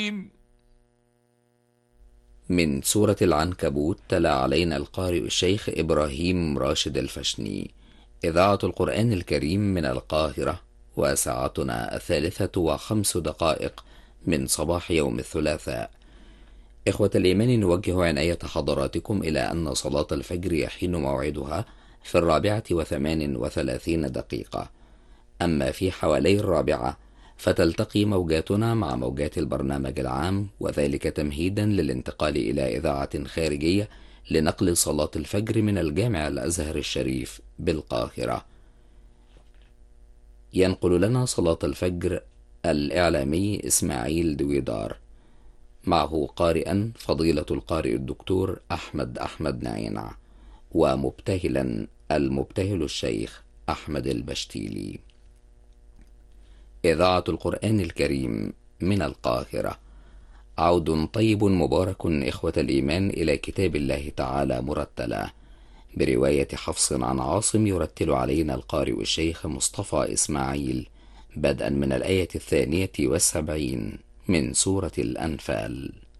من سورة العنكبوت تلا علينا القارئ الشيخ إبراهيم راشد الفشني. إذاعة القرآن الكريم من القاهرة، وساعتنا 3:05 من صباح يوم الثلاثاء. إخوة الإيمان، نوجه عناية حضراتكم إلى أن صلاة الفجر يحين موعدها في 4:38. أما في حوالي 4 فتلتقي موجاتنا مع موجات البرنامج العام، وذلك تمهيدا للانتقال إلى إذاعة خارجية لنقل صلاة الفجر من الجامع الأزهر الشريف بالقاهرة. ينقل لنا صلاة الفجر الإعلامي إسماعيل دويدار، معه قارئا فضيلة القارئ الدكتور أحمد نعينع، ومبتهلا المبتهل الشيخ أحمد البشتيلي. إذاعة القرآن الكريم من القاهرة. عود طيب مبارك إخوة الإيمان إلى كتاب الله تعالى مرتلا، برواية حفص عن عاصم، يرتل علينا القارئ الشيخ مصطفى إسماعيل، بدءا من الآية 72 من سورة الأنفال.